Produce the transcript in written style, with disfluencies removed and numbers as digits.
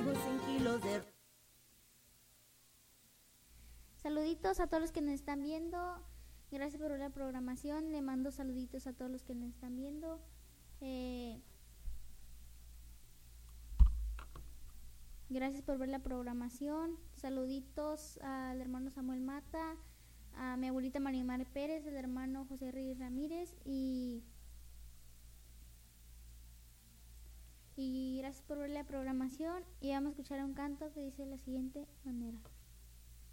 kilos de... Saluditos a todos los que nos están viendo. Gracias por ver la programación. Le mando saluditos a todos los que nos están viendo. Gracias por ver la programación. Saluditos al hermano Samuel Mata, a mi abuelita Marimar Pérez, al hermano José Reyes Ramírez y gracias por ver la programación. Y vamos a escuchar un canto que dice de la siguiente manera.